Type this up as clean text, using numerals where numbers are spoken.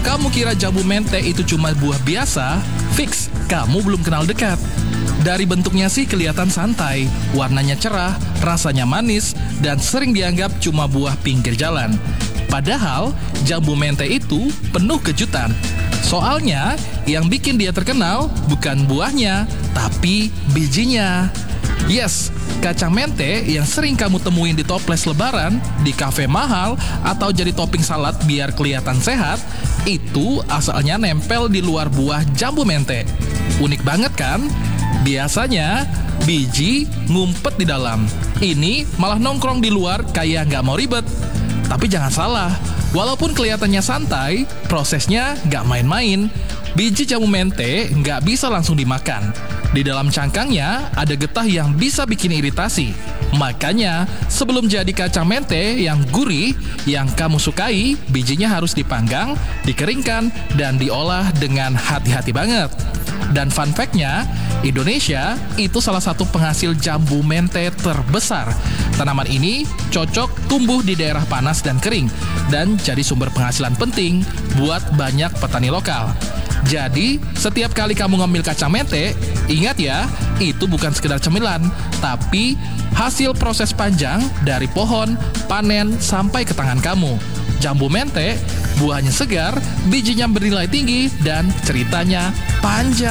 Kalau kamu kira jambu mente itu cuma buah biasa, fix, kamu belum kenal dekat. Dari bentuknya sih kelihatan santai, warnanya cerah, rasanya manis, dan sering dianggap cuma buah pinggir jalan. Padahal, jambu mente itu penuh kejutan. Soalnya, yang bikin dia terkenal bukan buahnya, tapi bijinya. Yes, kacang mente yang sering kamu temuin di toples lebaran, di kafe mahal, atau jadi topping salad biar kelihatan sehat, itu asalnya nempel di luar buah jambu mente. Unik banget kan? Biasanya, biji ngumpet di dalam. Ini malah nongkrong di luar kayak nggak mau ribet. Tapi jangan salah, walaupun kelihatannya santai, prosesnya nggak main-main. Biji jambu mente nggak bisa langsung dimakan. Di dalam cangkangnya ada getah yang bisa bikin iritasi. Makanya, sebelum jadi kacang mente yang gurih, yang kamu sukai, bijinya harus dipanggang, dikeringkan, dan diolah dengan hati-hati banget. Dan fun fact-nya, Indonesia itu salah satu penghasil jambu mente terbesar. Tanaman ini cocok tumbuh di daerah panas dan kering, dan jadi sumber penghasilan penting buat banyak petani lokal. Jadi, setiap kali kamu ngambil kacang mente, ingat ya, itu bukan sekedar cemilan, tapi hasil proses panjang dari pohon, panen, sampai ke tangan kamu. Jambu mente, buahnya segar, bijinya bernilai tinggi, dan ceritanya panjang.